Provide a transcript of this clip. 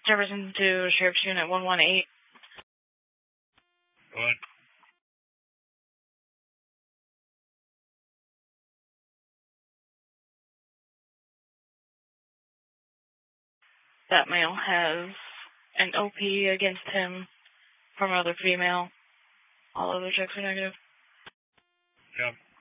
Jefferson to Sheriff's Unit 118. What? That male has an OP against him from another female. All other checks are negative. Yep.